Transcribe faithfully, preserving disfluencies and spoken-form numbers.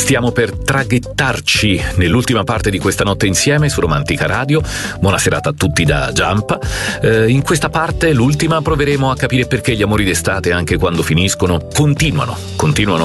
Stiamo per traghettarci nell'ultima parte di questa notte insieme su Romantica Radio. Buona serata a tutti da Giampa. Eh, in questa parte, l'ultima, proveremo a capire perché gli amori d'estate, anche quando finiscono, continuano, continuano